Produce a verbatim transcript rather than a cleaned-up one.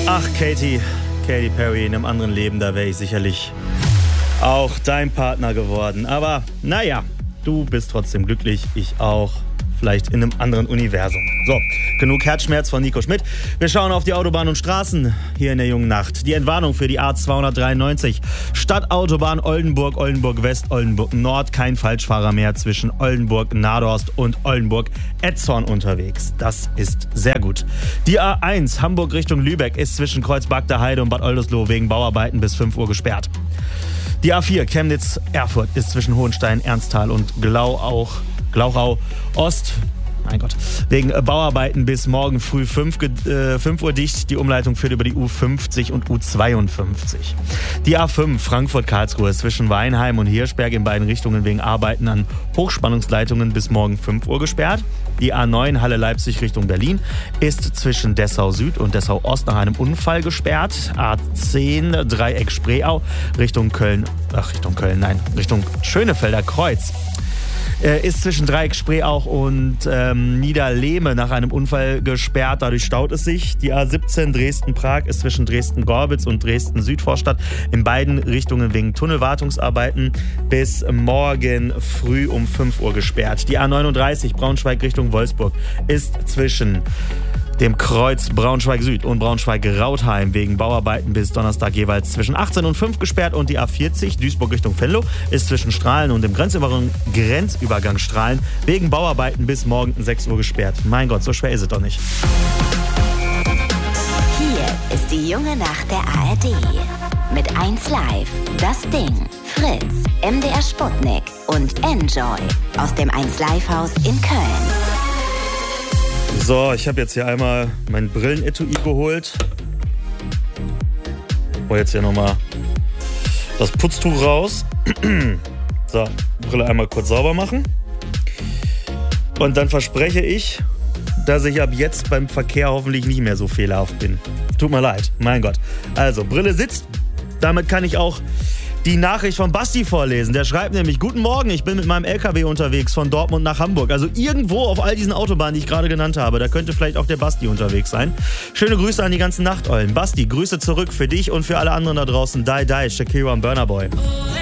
Ach, Katy, Katy Perry, in einem anderen Leben, da wäre ich sicherlich auch dein Partner geworden. Aber naja, du bist trotzdem glücklich, ich auch. Vielleicht in einem anderen Universum. So, genug Herzschmerz von Nico Schmidt. Wir schauen auf die Autobahn und Straßen hier in der jungen Nacht. Die Entwarnung für die A zweihundertdreiundneunzig. Stadtautobahn Oldenburg, Oldenburg West, Oldenburg Nord. Kein Falschfahrer mehr zwischen Oldenburg Nadorst und Oldenburg Etzhorn unterwegs. Das ist sehr gut. Die A eins Hamburg Richtung Lübeck ist zwischen Kreuzberg Heide und Bad Oldesloe wegen Bauarbeiten bis fünf Uhr gesperrt. Die A vier Chemnitz Erfurt ist zwischen Hohenstein, Ernsthal und Glau auch Glauchau Ost, mein Gott, wegen Bauarbeiten bis morgen früh fünf Uhr dicht. Die Umleitung führt über die U fünfzig und U zweiundfünfzig. Die A fünf Frankfurt-Karlsruhe ist zwischen Weinheim und Hirschberg in beiden Richtungen wegen Arbeiten an Hochspannungsleitungen bis morgen fünf Uhr gesperrt. Die A neun Halle-Leipzig Richtung Berlin ist zwischen Dessau Süd und Dessau Ost nach einem Unfall gesperrt. A zehn Dreieck Spreeau Richtung Köln, ach Richtung Köln, nein, Richtung Schönefelder Kreuz. Ist zwischen Dreieck Spreeau und ähm, Niederlehme nach einem Unfall gesperrt. Dadurch staut es sich. Die A siebzehn Dresden-Prag ist zwischen Dresden-Gorbitz und Dresden-Südvorstadt in beiden Richtungen wegen Tunnelwartungsarbeiten bis morgen früh um fünf Uhr gesperrt. Die A neununddreißig Braunschweig Richtung Wolfsburg ist zwischen dem Kreuz Braunschweig Süd und Braunschweig-Rautheim wegen Bauarbeiten bis Donnerstag jeweils zwischen achtzehn und fünf gesperrt. Und die A vierzig Duisburg Richtung Venlo ist zwischen Strahlen und dem Grenzübergang, Grenzübergang Strahlen wegen Bauarbeiten bis morgen sechs Uhr gesperrt. Mein Gott, so schwer ist es doch nicht. Hier ist die junge Nacht der A R D. Mit eins Live, Das Ding, Fritz, M D R Sputnik und Enjoy aus dem eins Live Haus in Köln. So, ich habe jetzt hier einmal mein Brillenetui geholt. Oh, jetzt hier nochmal das Putztuch raus. So, Brille einmal kurz sauber machen. Und dann verspreche ich, dass ich ab jetzt beim Verkehr hoffentlich nicht mehr so fehlerhaft bin. Tut mir leid, mein Gott. Also, Brille sitzt. Damit kann ich auch die Nachricht von Basti vorlesen. Der schreibt nämlich: Guten Morgen, ich bin mit meinem L K W unterwegs von Dortmund nach Hamburg. Also irgendwo auf all diesen Autobahnen, die ich gerade genannt habe. Da könnte vielleicht auch der Basti unterwegs sein. Schöne Grüße an die ganzen Nachteulen. Basti, Grüße zurück für dich und für alle anderen da draußen. Die, die, Shakira und Burna Boy.